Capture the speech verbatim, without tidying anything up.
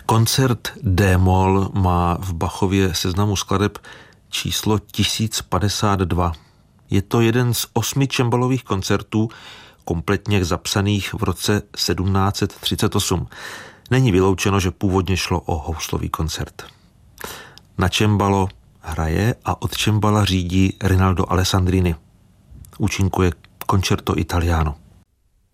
Koncert D-moll má v Bachově seznamu skladeb číslo tisíc padesát dva. Je to jeden z osmi cembalových koncertů kompletně zapsaných v roce sedmnáct set třicet osm. Není vyloučeno, že původně šlo o houslový koncert. Na cembalo hraje a od cembala řídí Rinaldo Alessandrini. Účinkuje Concerto Italiano.